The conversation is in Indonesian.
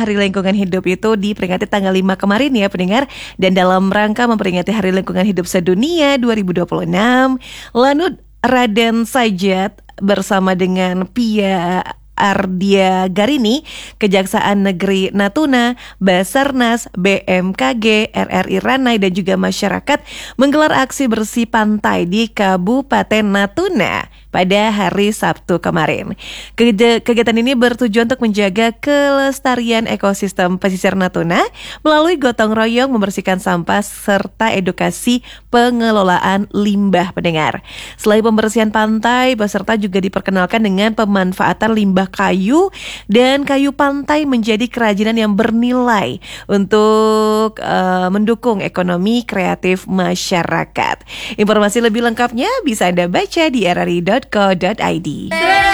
Hari Lingkungan Hidup itu diperingati tanggal 5 kemarin ya pendengar. Dan dalam rangka memperingati Hari Lingkungan Hidup Sedunia 2026, Lanut Raden Sajat bersama dengan Pia Ardia Garini, Kejaksaan Negeri Natuna, Basarnas, BMKG, RRI Ranai dan juga masyarakat menggelar aksi bersih pantai di Kabupaten Natuna pada hari Sabtu kemarin. Kegiatan ini bertujuan untuk menjaga kelestarian ekosistem pesisir Natuna melalui gotong royong membersihkan sampah serta edukasi pengelolaan limbah pendengar. Selain pembersihan pantai, peserta juga diperkenalkan dengan pemanfaatan limbah kayu dan kayu pantai menjadi kerajinan yang bernilai untuk mendukung ekonomi kreatif masyarakat. Informasi lebih lengkapnya bisa Anda baca di rri.co.id.